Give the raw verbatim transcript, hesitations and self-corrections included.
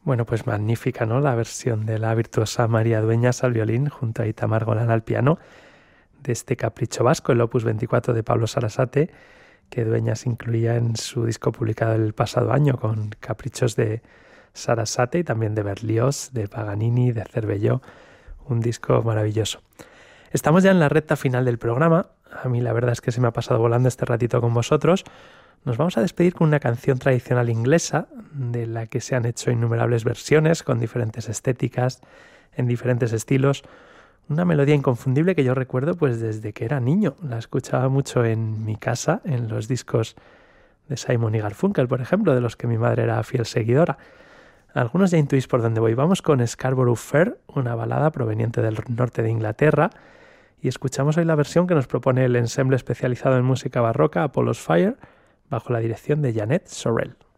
Bueno, pues magnífica, ¿no? La versión de la virtuosa María Dueñas al violín junto a Itamar Golán al piano de este Capricho Vasco, el opus veinticuatro de Pablo Sarasate, que Dueñas incluía en su disco publicado el pasado año con caprichos de Sarasate y también de Berlioz, de Paganini, de Cervelló, un disco maravilloso. Estamos ya en la recta final del programa. A mí la verdad es que se me ha pasado volando este ratito con vosotros. Nos vamos a despedir con una canción tradicional inglesa de la que se han hecho innumerables versiones con diferentes estéticas, en diferentes estilos. Una melodía inconfundible que yo recuerdo pues desde que era niño. La escuchaba mucho en mi casa, en los discos de Simon y Garfunkel, por ejemplo, de los que mi madre era fiel seguidora. Algunos ya intuís por dónde voy. Vamos con Scarborough Fair, una balada proveniente del norte de Inglaterra, y escuchamos hoy la versión que nos propone el ensemble especializado en música barroca Apollo's Fire, bajo la dirección de Janet Sorrell.